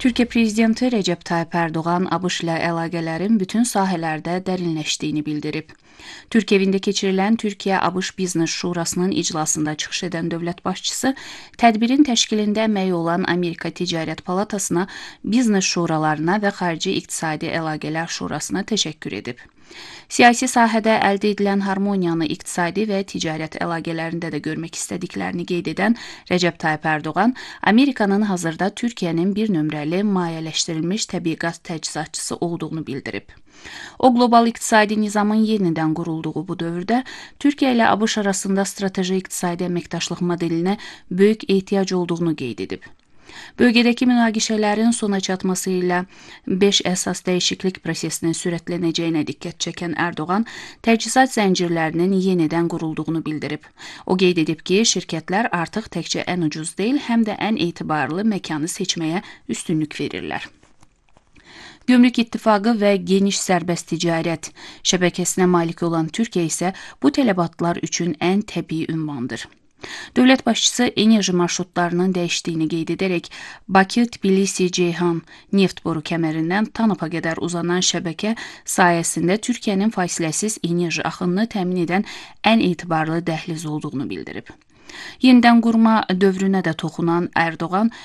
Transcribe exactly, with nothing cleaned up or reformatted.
Türkiyə prezidenti Recep Tayyip Erdoğan ABŞ ilə əlaqələrin bütün sahələrdə dərinləşdiyini bildirib. Türkiyə evində keçirilən Türkiyə-ABŞ Biznes Şurasının iclasında çıxış edən dövlət başçısı tədbirin təşkilində əməyi olan Amerika Ticarət Palatasına, Biznes Şuralarına və Xarici İqtisadi Əlaqələr Şurasına təşəkkür edib. Siyasi sahədə əldə edilən harmoniyanı iqtisadi və ticarət əlaqələrində də görmək istədiklərini qeyd edən Recep Tayyip Erdoğan, Amerikanın hazırda Türkiyənin bir nömrəli mayeləşdirilmiş təbii qaz təchizatçısı olduğunu bildirib. O, qlobal iqtisadi nizamın yenidən qurulduğu bu dövrdə Türkiyə ilə ABŞ arasında strateji iqtisadi əməkdaşlıq modelinə böyük ehtiyac olduğunu qeyd edib. Bölgədəki münaqişələrin sona çatması ilə beş əsas dəyişiklik prosesinin sürətlənəcəyinə diqqət çəkən Erdoğan, təchizat zəncirlərinin yenidən qurulduğunu bildirib. O qeyd edib ki, şirkətlər artıq təkcə ən ucuz deyil, həm də ən etibarlı məkanı seçməyə üstünlük verirlər. Gümrük İttifaqı və geniş sərbəst ticarət şəbəkəsinə malik olan Türkiyə isə bu tələbatlar üçün ən təbii ünvandır. Dövlət başçısı enerji marşrutlarının dəyişdiyini qeyd edərək, Bakı-Tbilisi-Ceyhan neft boru kəmərindən Tanapa qədər uzanan şəbəkə sayəsində Türkiyənin fasiləsiz enerji axınını təmin edən ən etibarlı dəhliz olduğunu bildirib. Yenidən qurma dövrünə də toxunan Erdoğan,